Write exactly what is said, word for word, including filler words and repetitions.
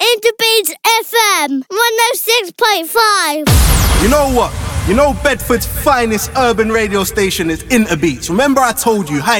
Interbeats F M one oh six point five. You know what? You know Bedford's finest urban radio station is Interbeats. Remember I told you, hi.